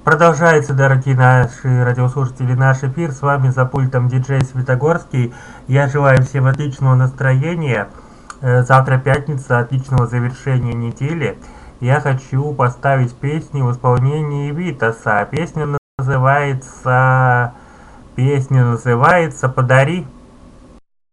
Продолжается, дорогие наши радиослушатели, наш эфир. С вами за пультом диджей Светогорский. Я желаю всем отличного настроения. Завтра пятница, отличного завершения недели. Я хочу поставить песню в исполнении Витаса. Песня называется «Подари».